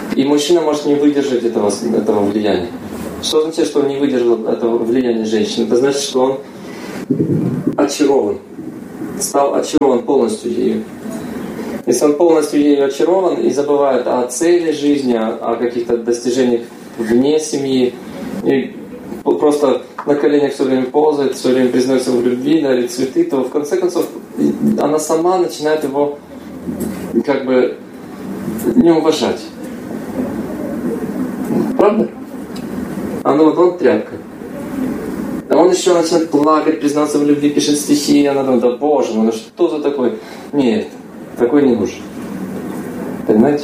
И мужчина может не выдержать этого влияния. Что означает, что он не выдержал этого влияния женщины? Это значит, что он очарован. Стал очарован полностью ею. Если он полностью ею очарован и забывает о цели жизни, о каких-то достижениях вне семьи, и просто на коленях все время ползает, все время признается в любви, дарит цветы, то в конце концов она сама начинает его как бы не уважать. Правда? Он тряпка. А он еще начинает плакать, признаться в любви, пишет стихи, и она думает, да боже мой, ну что за такой? Нет, такой не нужен. Понимаете?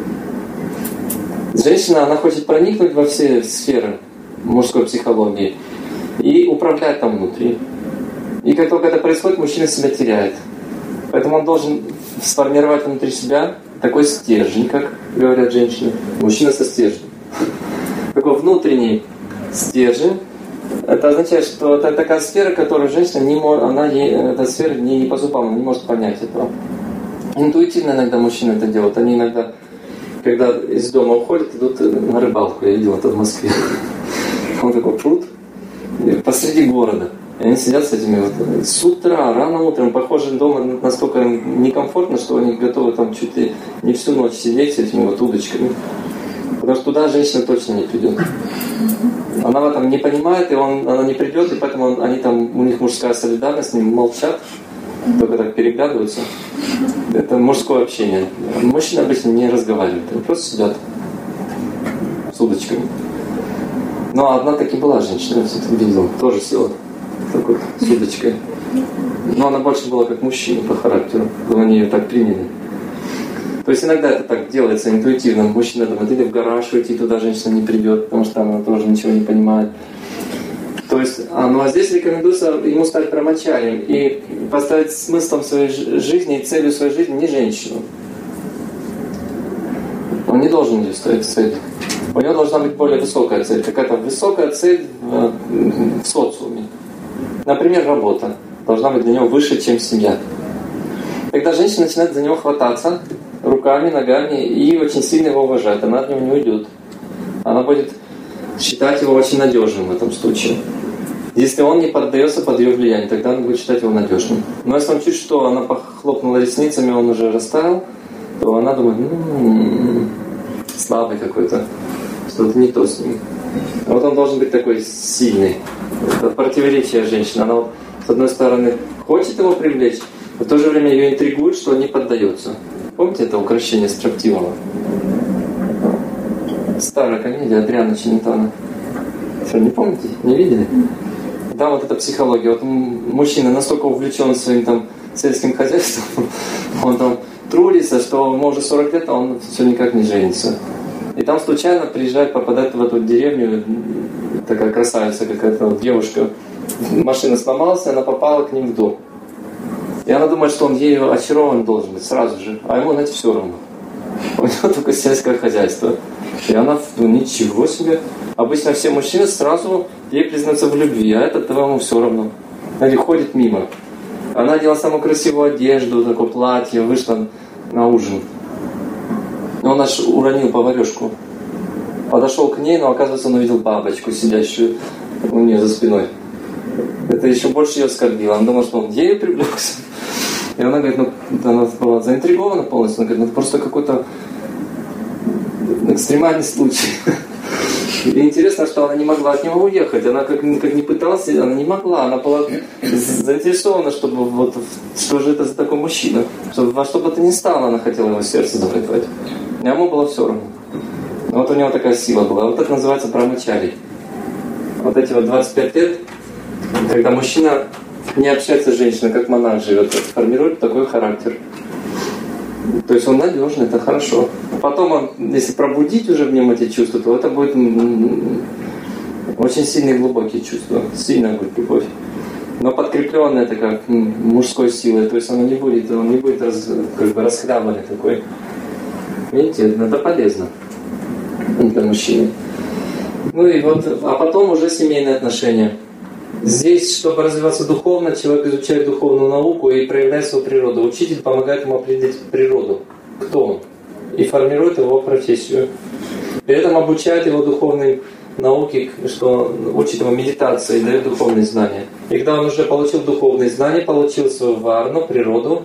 Женщина, она хочет проникнуть во все сферы мужской психологии и управлять там внутри. И как только это происходит, мужчина себя теряет. Поэтому он должен сформировать внутри себя такой стержень, как говорят женщины. Мужчина со стержнем. Такой внутренний стержень. Это означает, что это такая сфера, которую женщина не может, эта сфера не по зубам, она не может понять этого. Интуитивно иногда мужчины это делают. Они иногда, когда из дома уходят, идут на рыбалку. Я видел это в Москве. Он такой пруд посреди города. И они сидят с этими вот с утра, рано утром, похоже, дома настолько некомфортно, что они готовы там чуть ли не всю ночь сидеть с этими вот удочками. Потому что туда женщина точно не придет. Она в этом не понимает, и она не придет, и поэтому у них мужская солидарность, они молчат, только так переглядываются. Это мужское общение. Мужчины обычно не разговаривают, они просто сидят с удочками. Но одна таки была женщина, я все-таки видел, тоже села такой с удочкой. Но она больше была как мужчина по характеру, они ее так приняли. То есть иногда это так делается интуитивно. Мужчина думает, или в гараж уйти, туда женщина не придет, потому что там она тоже ничего не понимает. То есть, а здесь рекомендуется ему стать брамачарием и поставить смыслом своей жизни и целью своей жизни не женщину. Он не должен ее ставить целью. У него должна быть более высокая цель. Какая-то высокая цель в социуме. Например, работа должна быть для него выше, чем семья. Когда женщина начинает за него хвататься руками, ногами и очень сильно его уважать, она от него не уйдет. Она будет считать его очень надежным в этом случае. Если он не поддается под ее влияние, тогда она будет считать его надежным. Но если он чуть что, она похлопнула ресницами, он уже растаял, то она думает, слабый какой-то, что-то не то с ним. А вот он должен быть такой сильный. Это противоречие женщины. Она с одной стороны хочет его привлечь, в то же время ее интригует, что он не поддается. Помните это укрощение Строптивого? Старая комедия Адриано Челентано. Что, не помните? Не видели? Да, вот это психология. Вот мужчина настолько увлечен своим там сельским хозяйством, он там трудится, что ему уже 40 лет, а он все никак не женится. И там случайно попадает в эту деревню такая красавица, какая-то вот девушка. Машина сломалась, она попала к ним в дом. И она думает, что он ею очарован должен быть сразу же. А ему, знаете, все равно. У него только сельское хозяйство. И она, ничего себе. Обычно все мужчины сразу ей признаются в любви, а этот ему все равно. Знаете, ходит мимо. Она одела самую красивую одежду, такое платье, вышла на ужин. Он аж уронил поварешку. Подошел к ней, но оказывается, он увидел бабочку, сидящую у нее за спиной. Это еще больше ее оскорбило. Он думал, что он ею привлекся. И она говорит, она была заинтригована полностью. Она говорит, это просто какой-то экстремальный случай. И интересно, что она не могла от него уехать. Она как не пыталась, она не могла. Она была заинтересована, чтобы что же это за такой мужчина. Во что бы то ни стало, она хотела его сердце завоевать. А ему было все равно. Вот у него такая сила была. Вот это называется брамачари. Вот эти 25 лет, когда мужчина не общается с женщиной, как монах живет, формирует такой характер. То есть он надежный, это хорошо. Потом, если пробудить уже в нем эти чувства, то это будет очень сильные глубокие чувства. Сильная будет любовь. Но подкрепленная такая мужской силой. То есть он не будет расхлябанный такой. Видите, это полезно для мужчины. А потом уже семейные отношения. Здесь, чтобы развиваться духовно, человек изучает духовную науку и проявляет свою природу. Учитель помогает ему определить природу, кто он, и формирует его профессию. При этом обучает его духовной науке, что учит его медитации, дает духовные знания. И когда он уже получил духовные знания, получил свою варну, природу,